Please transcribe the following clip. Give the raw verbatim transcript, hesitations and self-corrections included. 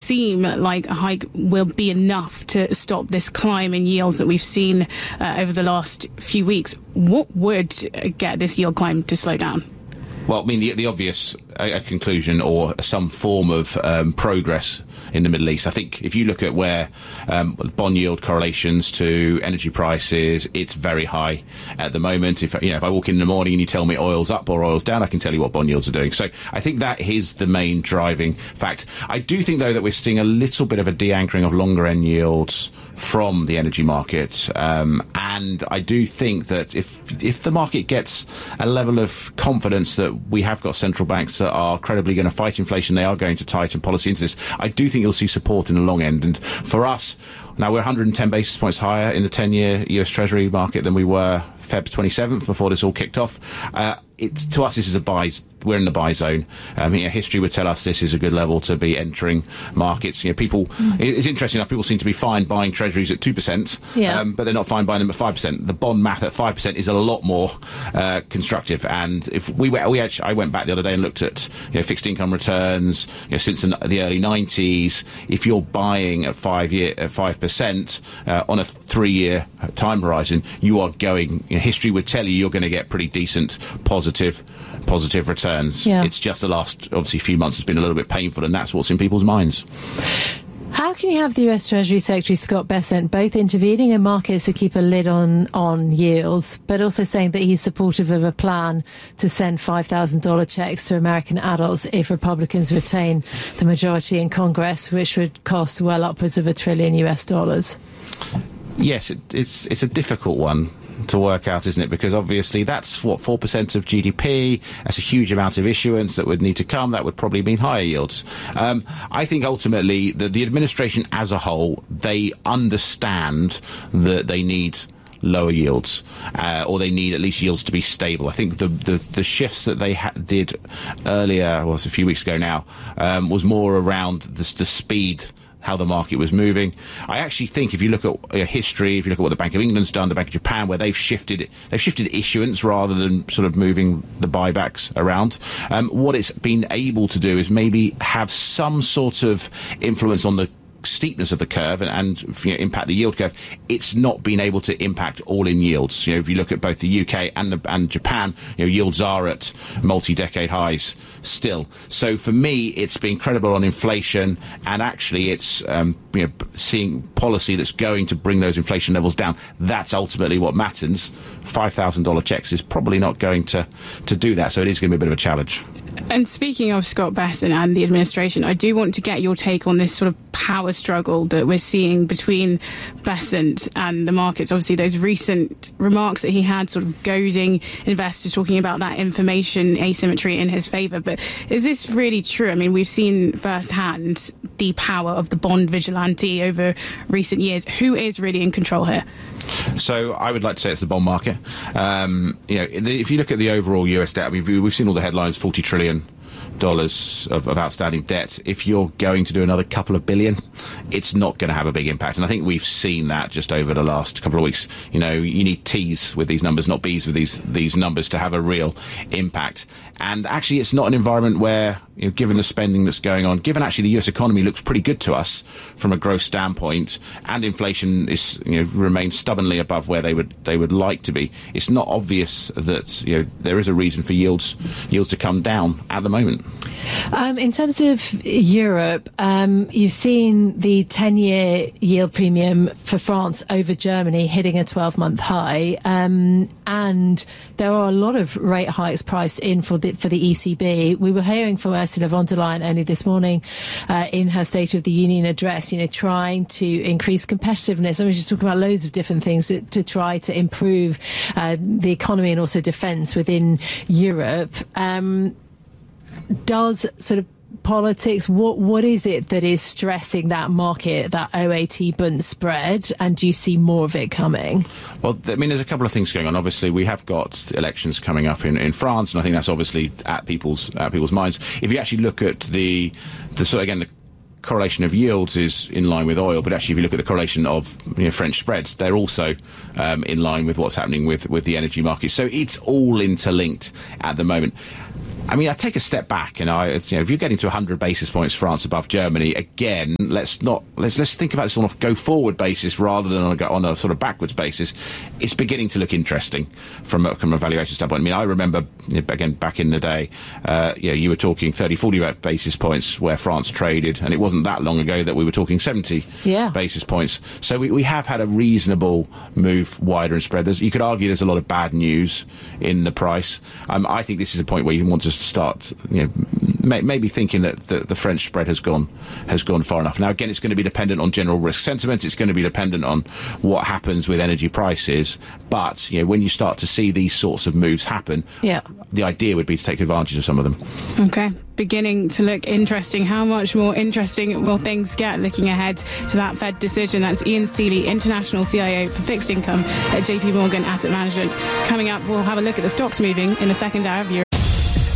seem like a hike will be enough to stop this climb in yields that we've seen uh, over the last few weeks. What would get this yield climb to slow down? Well, I mean, the, the obvious uh, conclusion or some form of um, progress in the Middle East. I think if you look at where um, bond yield correlations to energy prices, it's very high at the moment. If you know, if I walk in, in the morning and you tell me oil's up or oil's down, I can tell you what bond yields are doing. So I think that is the main driving fact. I do think, though, that we're seeing a little bit of a de-anchoring of longer end yields from the energy market, um, and I do think that if if the market gets a level of confidence that we have got central banks that are credibly going to fight inflation, they are going to tighten policy into this, I do think you'll see support in the long end. And for us, now we're one hundred ten basis points higher in the ten-year U S Treasury market than we were February twenty-seventh before this all kicked off. Uh, it, to us, this is a buy. We're in the buy zone. Um, you know, history would tell us this is a good level to be entering markets. You know, people. Mm. It's interesting enough. People seem to be fine buying treasuries at two percent, yeah. um, but they're not fine buying them at five percent. The bond math at five percent is a lot more uh, constructive. And if we were, we actually, I went back the other day and looked at you know, fixed income returns you know, since the, the early nineties. If you're buying at five year at five percent uh, on a three-year time horizon, you are going. You know, history would tell you you're going to get pretty decent positive. positive returns. Yeah. It's just the last, obviously, few months has been a little bit painful, and that's what's in people's minds. How can you have the U S Treasury Secretary Scott Bessent both intervening in markets to keep a lid on, on yields, but also saying that he's supportive of a plan to send five thousand dollars checks to American adults if Republicans retain the majority in Congress, which would cost well upwards of a trillion U S dollars? Yes, it, it's it's a difficult one to work out, isn't it? Because obviously that's, what, four percent of G D P. That's a huge amount of issuance that would need to come. That would probably mean higher yields. Um, I think ultimately the, the administration as a whole, they understand that they need lower yields, uh, or they need at least yields to be stable. I think the the, the shifts that they ha- did earlier, well, it's a few weeks ago now, um, was more around the, the speed how the market was moving. I actually think if you look at uh, history, if you look at what the Bank of England's done, the Bank of Japan, where they've shifted they've shifted issuance rather than sort of moving the buybacks around. Um, what it's been able to do is maybe have some sort of influence on the steepness of the curve and, and you know, impact the yield curve. It's not been able to impact all-in yields. You know, if you look at both the U K and the, and Japan, you know, yields are at multi-decade highs still. So for me, it's been credible on inflation, and actually, it's um, you know, seeing policy that's going to bring those inflation levels down. That's ultimately what matters. Five thousand dollar checks is probably not going to to do that. So it is going to be a bit of a challenge. And speaking of Scott Bessent and the administration, I do want to get your take on this sort of power struggle that we're seeing between Bessent and the markets. Obviously, those recent remarks that he had sort of goading investors, talking about that information asymmetry in his favour. But is this really true? I mean, we've seen firsthand the power of the bond vigilante over recent years. Who is really in control here? So I would like to say it's the bond market. Um, you know, if you look at the overall U S debt, I mean, we've seen all the headlines, forty trillion dollars of, of outstanding debt. If you're going to do another couple of billion, it's not going to have a big impact. And I think we've seen that just over the last couple of weeks. You know, you need T's with these numbers, not B's with these these numbers to have a real impact. And actually, it's not an environment where, you know, given the spending that's going on, given actually the U S economy looks pretty good to us from a growth standpoint, and inflation is, you know, remains stubbornly above where they would they would like to be. It's not obvious that, you know, there is a reason for yields yields to come down at the moment. Um, in terms of Europe, um, you've seen the ten-year yield premium for France over Germany hitting a twelve-month high, um, and there are a lot of rate hikes priced in for the for the E C B. We were hearing from Ursula von der Leyen only this morning uh, in her State of the Union address, you know, trying to increase competitiveness. I mean, she's talking about loads of different things to, to try to improve uh, the economy and also defence within Europe. Um, does sort of politics, what what is it that is stressing that market, that O A T Bund spread, and do you see more of it coming? Well, I mean, there's a couple of things going on. Obviously, we have got elections coming up in, in France, and I think that's obviously at people's at people's minds. If you actually look at the the sort of, again, the correlation of yields is in line with oil, but actually if you look at the correlation of, you know, French spreads, they're also um, in line with what's happening with, with the energy market. So it's all interlinked at the moment. I mean, I take a step back, and I, you know, if you're getting to one hundred basis points, France above Germany, again, let's not let's let's think about this on a go forward basis rather than on a, on a sort of backwards basis. It's beginning to look interesting from a, from a valuation standpoint. I mean, I remember you know, again back in the day, uh, you know, you were talking thirty, forty basis points where France traded, and it wasn't that long ago that we were talking seventy yeah. basis points. So we, we have had a reasonable move wider and spread. There's, you could argue there's a lot of bad news in the price. Um, I think this is a point where you want to start, you know, may, maybe thinking that the, the French spread has gone has gone far enough. Now, again, it's going to be dependent on general risk sentiment. It's going to be dependent on what happens with energy prices. But you know, when you start to see these sorts of moves happen, yeah. the idea would be to take advantage of some of them. Okay. Beginning to look interesting. How much more interesting will things get looking ahead to that Fed decision? That's Ian Stealey, International C I O for Fixed Income at J P Morgan Asset Management. Coming up, we'll have a look at the stocks moving in the second hour of Euro